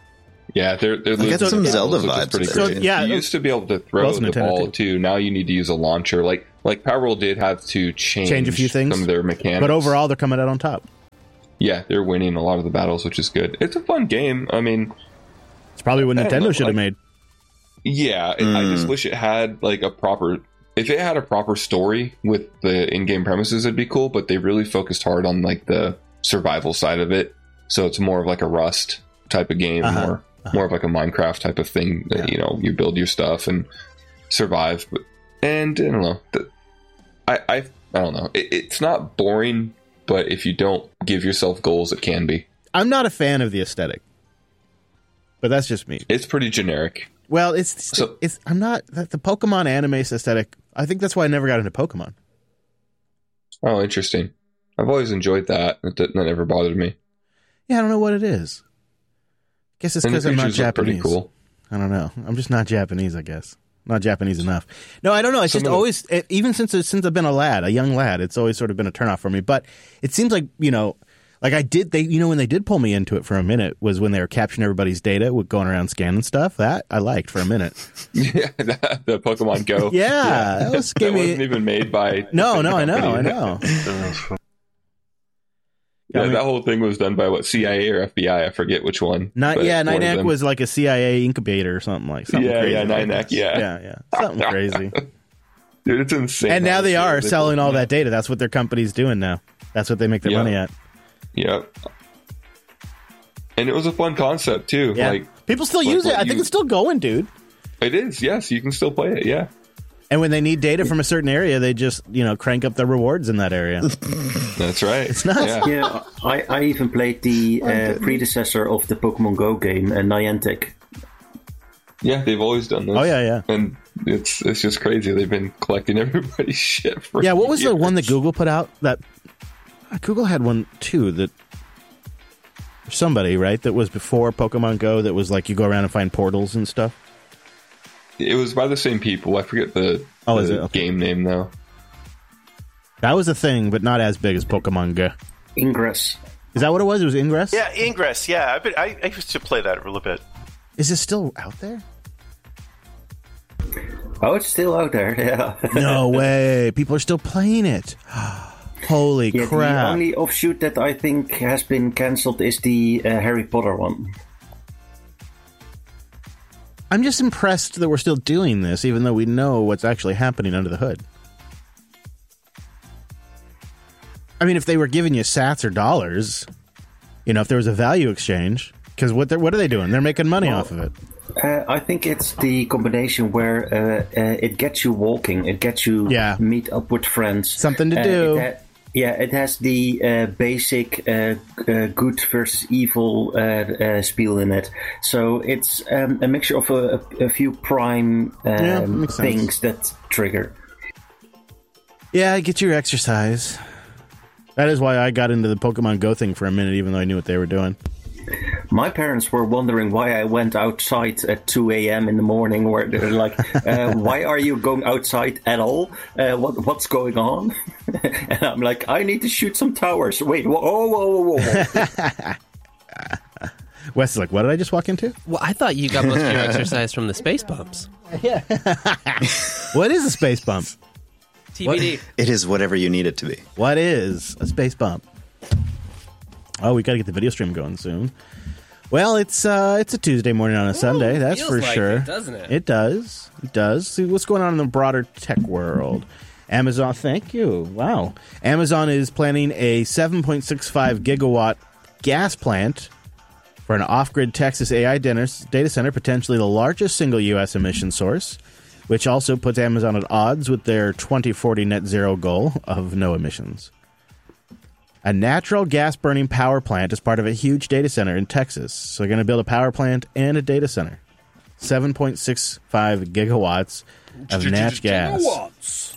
Yeah, they're they're I get losing some the Zelda balls, which is vibes pretty there. great. So, yeah, you used to be able to throw well, it's the Nintendo ball too. too. Now you need to use a launcher. Like like Power Roll did have to change Change a few things, some of their mechanics, but overall they're coming out on top. yeah, they're winning a lot of the battles, which is good. It's a fun game. I mean, It's probably what I don't know, Nintendo should have like- made. yeah, it, I just wish it had like a proper. If it had a proper story with the in-game premises, it'd be cool. But they really focused hard on like the survival side of it, so it's more of like a Rust type of game, Uh-huh. more more of like a Minecraft type of thing. That, Yeah. you know, you build your stuff and survive. But, and I don't know. The, I, I I don't know. It, it's not boring, but if you don't give yourself goals, it can be. I'm not a fan of the aesthetic, but that's just me. It's pretty generic. Well, it's So- it's I'm not the, the Pokemon anime aesthetic. I think that's why I never got into Pokemon. Oh, interesting. I've always enjoyed that. That, that never bothered me. Yeah, I don't know what it is. Guess it's And the because I'm not creatures look pretty Japanese. cool. I don't know. I'm just not Japanese. I guess not Japanese enough. No, I don't know. It's Some just of the- always, it, even since since I've been a lad, a young lad, it's always sort of been a turnoff for me. But it seems like you know, like I did. They, you know, when they did pull me into it for a minute was when they were capturing everybody's data, with going around scanning stuff. That I liked for a minute. Yeah, the, the Pokemon Go. Yeah, that was that gave me- wasn't even made by. No, the no, I know, company. I know. Yeah, I mean- that whole thing was done by what, C I A or F B I? I forget which one. Not, but yeah, one of Niantic them. was like a C I A incubator or something like something Yeah, crazy. yeah, like Niantic, that. yeah. yeah, yeah, something crazy. Dude, it's insane. And now they how are much selling all that data. That's what their company's doing now. That's what they make their Yeah. money at. Yep. And it was a fun concept too. Yeah, Like people still like use it. what I think you- it's still going, dude. it is. Yes, you can still play it. Yeah. And when they need data from a certain area, they just you know crank up the rewards in that area. That's right. It's nuts. Yeah. Yeah, I, I even played the uh, predecessor of the Pokemon Go game, uh, Niantic. Yeah, they've always done this. Oh yeah, yeah, And it's it's just crazy. They've been collecting everybody's shit for yeah. What was the years. one that Google put out? That uh, Google had one too. That somebody right that was before Pokemon Go. That was like you go around and find portals and stuff. It was by the same people. I forget the, Oh, the is it? Okay. game name though. That was a thing, but not as big as Pokemon Go. Ingress. Is that what it was? It was Ingress. Yeah, Ingress. Yeah, I've been, I, I used to play that a little bit. Is it still out there? Oh, it's still out there. Yeah. No way. People are still playing it. Holy Yeah, crap. the only offshoot that I think has been cancelled is the uh, Harry Potter one. I'm just impressed that we're still doing this, even though we know what's actually happening under the hood. I mean, if they were giving you sats or dollars, you know, if there was a value exchange, because what, they're- what are they doing? They're making money off of it. Uh, I think it's the combination where uh, uh, it gets you walking, it gets you Yeah. meet up with friends. Something to Uh, do. it ha- yeah, it has the uh, basic uh, uh, good versus evil uh, uh, spiel in it. So it's um, a mixture of a, a, a few prime Yeah, um, makes sense. things that trigger. Yeah, get your exercise. That is why I got into the Pokemon Go thing for a minute, even though I knew what they were doing. My parents were wondering why I went outside at two a.m. in the morning. Where they're like, uh, "Why are you going outside at all? Uh, what what's going on?" And I'm like, "I need to shoot some towers." Wait, whoa, whoa, whoa, whoa! whoa. Wes is like, what did I just walk into? Well, I thought you got most of your exercise from the space bumps. What is a space bump? T B D. It is whatever you need it to be. What is a space bump? Oh, we got to get the video stream going soon. Well, it's uh, it's a Tuesday morning on a Sunday, that's feels for like sure. it, doesn't it? It does. It does. See what's going on in the broader tech world. Amazon, thank you. Wow. Amazon is planning a seven point six five gigawatt gas plant for an off-grid Texas A I data center, potentially the largest single U S emission source, which also puts Amazon at odds with their twenty forty net zero goal of no emissions. A natural gas burning power plant is part of a huge data center in Texas. So they're going to build a power plant and a data center. seven point six five gigawatts of nat gas.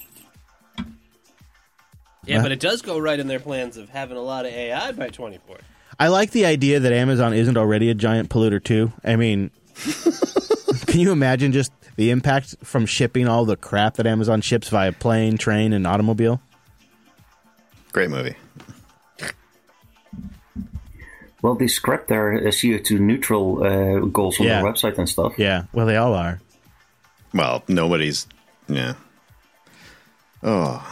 Yeah, What? but it does go right in their plans of having a lot of A I by twenty forty. I like the idea that Amazon isn't already a giant polluter too. I mean, can you imagine just the impact from shipping all the crap that Amazon ships via plane, train, and automobile? Great movie. Well, they scrapped their uh, C O two neutral uh, goals on Yeah. their website and stuff. Yeah, well, they all are. Well, nobody's. Yeah. Oh.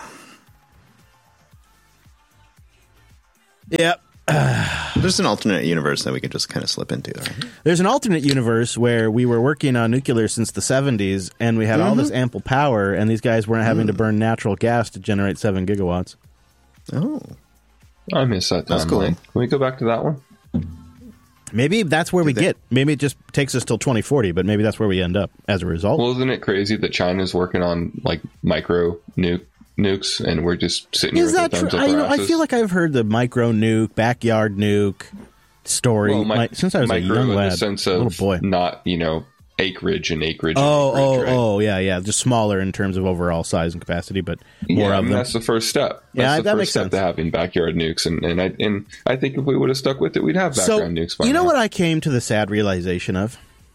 Yep. There's an alternate universe that we could just kind of slip into, right? There's an alternate universe where we were working on nuclear since the seventies, and we had all this ample power, and these guys weren't having to burn natural gas to generate seven gigawatts. Oh. I miss that That's timeline. cool. Can we go back to that one? Maybe that's where we get. Maybe it just takes us till twenty forty, but maybe that's where we end up as a result. Well, isn't it crazy that China's working on like micro nuke nukes, and we're just sitting here Is with that our true? thumbs up I, you our know, I asses? feel like I've heard the micro nuke, backyard nuke story Well, mi- my, since I was a micro young in lad, the sense of little boy. not, you know, acreage and acreage. Oh, and acreage, oh, right? oh, yeah, yeah. Just smaller in terms of overall size and capacity, but more yeah, of and them. that's the first step. That's Yeah, the that first makes step sense. to having backyard nukes, and, and I and I think if we would have stuck with it, we'd have So, background nukes. By you know now. what I came to the sad realization of?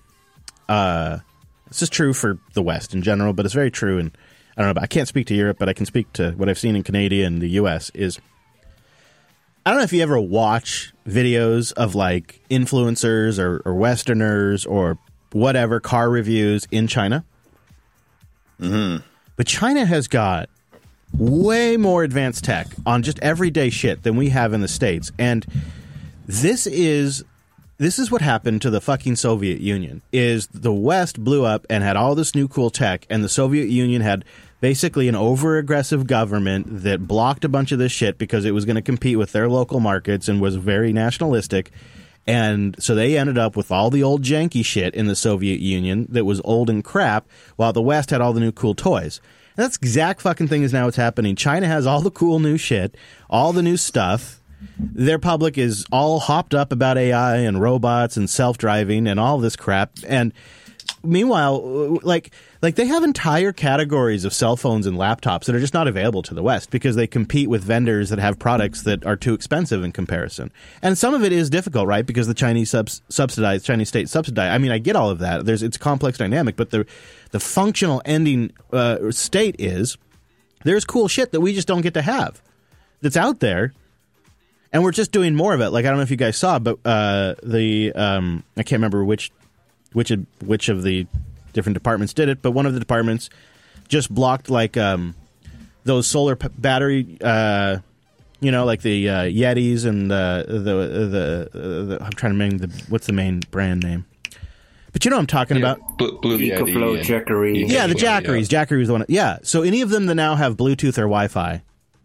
Uh, this is true for the West in general, but it's very true. And I don't know, but I can't speak to Europe, but I can speak to what I've seen in Canada and the U S is, I don't know if you ever watch videos of like influencers or, or Westerners or whatever car reviews in China. Mm-hmm. But China has got way more advanced tech on just everyday shit than we have in the States. And this is this is what happened to the fucking Soviet Union. Is the West blew up and had all this new cool tech, and the Soviet Union had basically an over-aggressive government that blocked a bunch of this shit because it was going to compete with their local markets and was very nationalistic. And so they ended up with all the old janky shit in the Soviet Union that was old and crap, while the West had all the new cool toys. And that's the exact fucking thing is now what's happening. China has all the cool new shit, all the new stuff. Their public is all hopped up about A I and robots and self-driving and all this crap. And meanwhile, like like they have entire categories of cell phones and laptops that are just not available to the West because they compete with vendors that have products that are too expensive in comparison. And some of it is difficult, right? Because the Chinese subs- subsidize, Chinese state subsidize. I mean, I get all of that. There's it's a complex dynamic, but the the functional ending uh, state is there's cool shit that we just don't get to have that's out there. And we're just doing more of it. Like, I don't know if you guys saw, but uh, the um, I can't remember which which of, which of the different departments did it, but one of the departments just blocked like um, those solar p- battery, uh, you know, like the uh, Yetis and the the, the, the, the I'm trying to remember the what's the main brand name. But you know what I'm talking Yeah, about? Blue, Blue EcoFlow, Yeti, Jackery. and- Yeah, the Yeah. Jackeries. Jackery was the one. Yeah. So any of them that now have Bluetooth or Wi-Fi,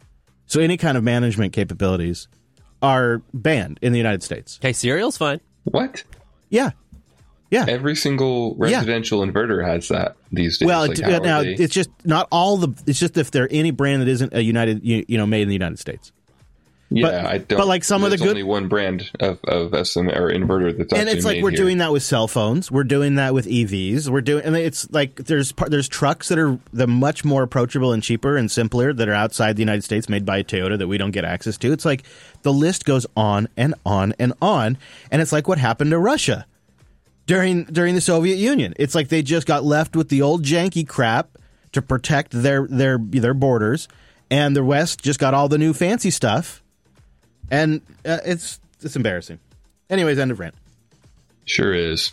so any kind of management capabilities, are banned in the United States. Okay, cereal's fine. What? Yeah. Yeah. Every single residential inverter has that these days. Well, Like, it, how are now they- it's just not all the. It's just if they're any brand that isn't a United, you, you know, made in the United States. yeah, but- I don't. but like some of the there's good- only one brand of of S M or inverter that's And actually it's like made we're here. doing that with cell phones. We're doing that with E Vs. We're doing, and it's like there's par- there's trucks that are the much more approachable and cheaper and simpler that are outside the United States, made by Toyota that we don't get access to. It's like the list goes on and on and on, and it's like what happened to Russia during during the Soviet Union. It's like they just got left with the old janky crap to protect their their their borders, and the West just got all the new fancy stuff, and uh, it's it's embarrassing. Anyways, end of rant. Sure is.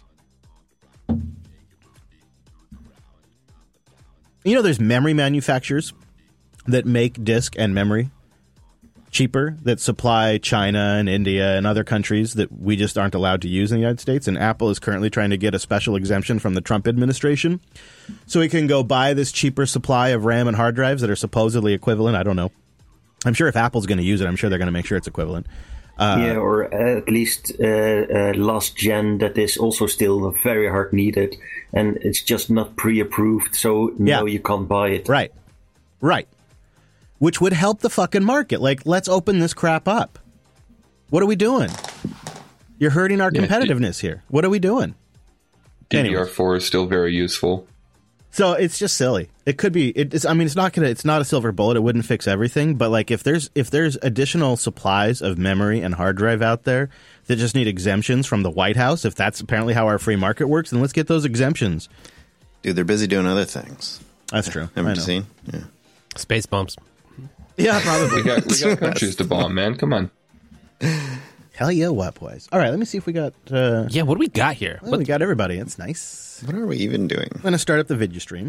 You know, there's memory manufacturers that make disk and memory cheaper that supply China and India and other countries that we just aren't allowed to use in the United States. And Apple is currently trying to get a special exemption from the Trump administration so we can go buy this cheaper supply of RAM and hard drives that are supposedly equivalent. I don't know. I'm sure if Apple's going to use it, I'm sure they're going to make sure it's equivalent. Uh, yeah, or at least uh, uh, last gen that is also still very hard needed, and it's just not pre-approved, so no, Yeah. you can't buy it. Right. Right. Which would help the fucking market. Like, let's open this crap up. What are we doing? You're hurting our Yeah, competitiveness here. What are we doing? D D R Anyways. four is still very useful. So it's just silly. It could be. It's. I mean, it's not gonna. It's not a silver bullet. It wouldn't fix everything. But like, if there's if there's additional supplies of memory and hard drive out there that just need exemptions from the White House, if that's apparently how our free market works, then let's get those exemptions. Dude, they're busy doing other things. That's true. Haven't I you know. seen? Yeah. Space bombs. Yeah, probably. We got we got countries to bomb, man. Come on. Hell yeah, what boys? All right, let me see if we got. Uh, yeah, what do we got here? Well, we got everybody. It's nice. What are we even doing? I'm going to start up the video stream.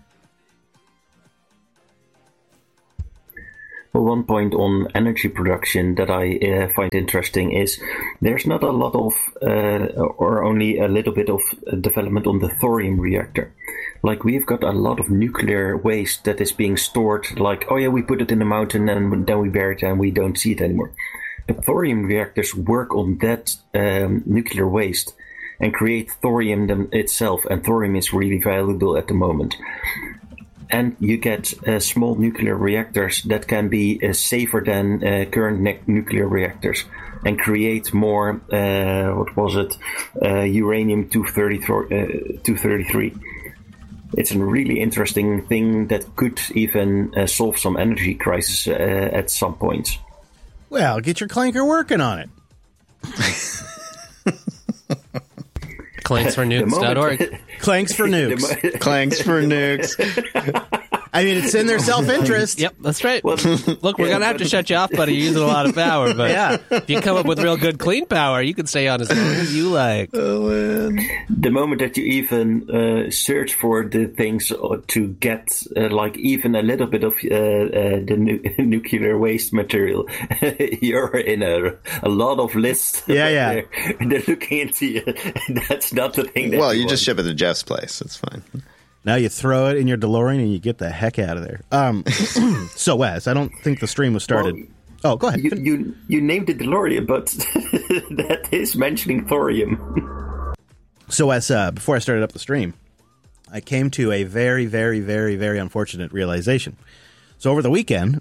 Well, one point on energy production that I uh, find interesting is there's not a lot of, uh, or only a little bit of development on the thorium reactor. Like, we've got a lot of nuclear waste that is being stored, like, oh yeah, we put it in the mountain and then we bury it and we don't see it anymore. But thorium reactors work on that um, nuclear waste and create thorium them itself, and thorium is really valuable at the moment. And you get uh, small nuclear reactors that can be uh, safer than uh, current ne- nuclear reactors and create more, uh, what was it, uh, uranium two thirty-three. It's a really interesting thing that could even uh, solve some energy crisis uh, at some point. Well, get your clanker working on it. Clanks for nukes dot org. Clanks for nukes. Clanks for nukes. I mean, it's in their self-interest. Yep, that's right. Well, look, we're going to have to shut you off, buddy. You're using a lot of power. But yeah. if you come up with real good, clean power, you can stay on as long as you like. Oh, man. The moment that you even uh, search for the things to get, uh, like, even a little bit of uh, uh, the nu- nuclear waste material, you're in a, a lot of lists. Yeah, yeah. They're, they're looking into you. That's not the thing that Well, you you just want. ship it to Jeff's place. It's fine. Now you throw it in your DeLorean and you get the heck out of there. Um, so, Wes, I don't think the stream was started. Well, oh, go ahead. You, you, you named it DeLorean, but that is mentioning thorium. So, Wes, uh, before I started up the stream, I came to a very, very, very, very unfortunate realization. So, over the weekend,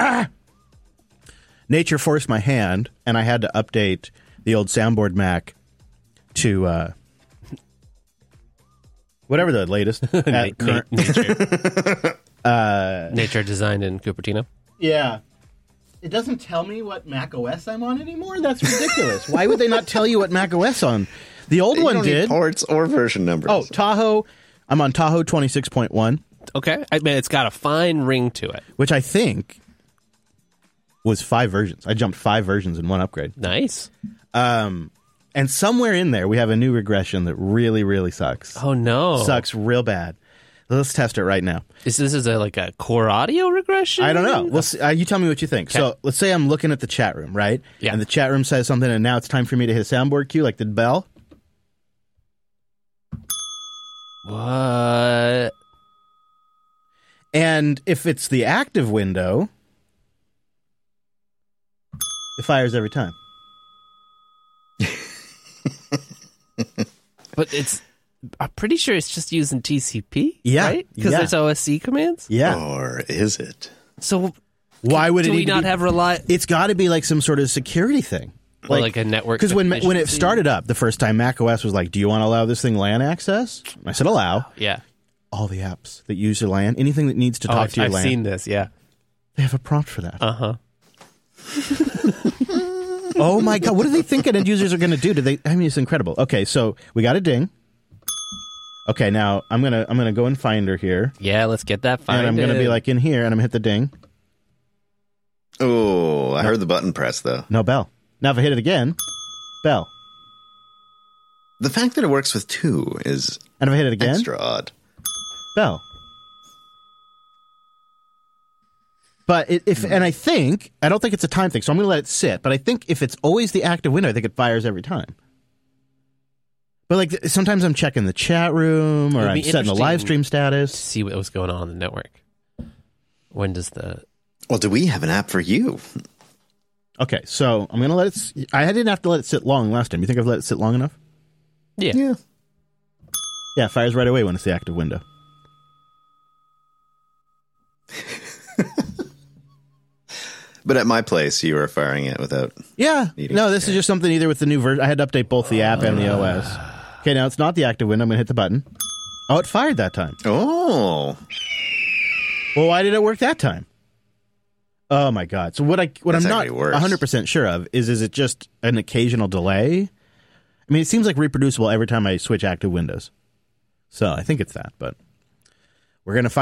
nature forced my hand, and I had to update the old Soundboard Mac to... Uh, Whatever the latest. Na- na- nature. uh, nature designed in Cupertino. Yeah. It doesn't tell me what Mac O S I'm on anymore? That's ridiculous. Why would they not tell you what Mac O S on? The old They one don't need did. ports or version numbers. Oh, Tahoe. I'm on Tahoe twenty-six point one. Okay. I mean, it's got a fine ring to it. Which I think was five versions. I jumped five versions in one upgrade. Nice. Um... And somewhere in there, we have a new regression that really, really sucks. Oh, no. Sucks real bad. Let's test it right now. Is this is a, like a core audio regression? I don't know. We'll see. Uh, you tell me what you think. Okay. So let's say I'm looking at the chat room, right? Yeah. And the chat room says something, and now it's time for me to hit a soundboard cue, like the bell. What? And if it's the active window, it fires every time. But it's, I'm pretty sure it's just using T C P, Yeah, right? Because yeah. there's O S C commands? Yeah. Or is it? So why would do it we need to not be- have rely? It's got to be like some sort of security thing. Or like a network Because when when it deficiency? started up the first time, Mac O S was like, do you want to allow this thing LAN access? And I said, allow. Yeah. All the apps that use your LAN, anything that needs to Oh, talk I've, to your I've LAN. seen this, yeah. They have a prompt for that. Uh-huh. Oh my God. What do they think end users are going to do? Do they? I mean, it's incredible. Okay, so we got a ding. Okay, now I'm gonna I'm gonna go in Finder here, Yeah, let's get that find and I'm gonna be like in here, and I'm gonna hit the ding. Oh, I heard the button press, though. No bell. Now if I hit it again, bell. The fact that it works with two is And if I hit it again, extra odd. bell. But it, if and I think I don't think it's a time thing, so I'm gonna let it sit. But I think if it's always the active window, I think it fires every time. But like sometimes I'm checking the chat room, or It'd I'm be setting the live stream status. see what was going on on the network. When does the... Well, do we have an app for you? Okay, so I'm gonna let it. s- I didn't have to let it sit long last time. You think I've let it sit long enough? Yeah. Yeah. Yeah, it fires right away when it's the active window. But at my place, you were firing it without. Yeah. Needing No, to this is care. just something either with the new version. I had to update both the app and the O S. Okay, now it's not the active window. I'm gonna hit the button. Oh, it fired that time. Oh. Well, why did it work that time? Oh my God! So what I what That's I'm not actually worse. one hundred percent sure of is is it just an occasional delay? I mean, it seems like reproducible every time I switch active windows. So I think it's that, but we're gonna find out together on the show today.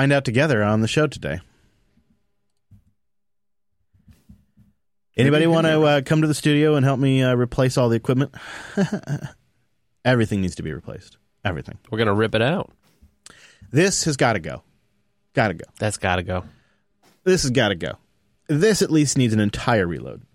Anybody want to uh, come to the studio and help me uh, replace all the equipment? Everything needs to be replaced. Everything. We're going to rip it out. This has got to go. Got to go. That's got to go. This has got to go. This at least needs an entire reload.